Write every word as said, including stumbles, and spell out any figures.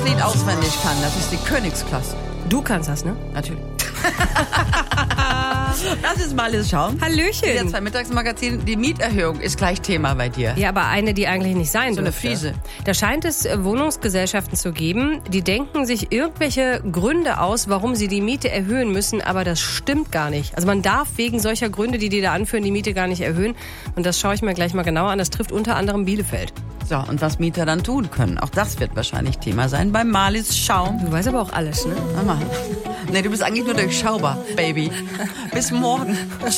Lied auswendig kann. Das ist die Königsklasse. Du kannst das, ne? Natürlich. Das ist Marlies Schau. Hallöchen. Der zwei Mittagsmagazin. Die Mieterhöhung ist gleich Thema bei dir. Ja, aber eine, die eigentlich nicht sein So eine dürfte. fiese. Da scheint es Wohnungsgesellschaften zu geben, die denken sich irgendwelche Gründe aus, warum sie die Miete erhöhen müssen, aber das stimmt gar nicht. Also man darf wegen solcher Gründe, die die da anführen, die Miete gar nicht erhöhen. Und das schaue ich mir gleich mal genauer an. Das trifft unter anderem Bielefeld. So, und was Mieter dann tun können. Auch das wird wahrscheinlich Thema sein bei Marlies Schau. Du weißt aber auch alles, ne? Mama. Nee, du bist eigentlich nur durchschaubar, Baby. Bis morgen.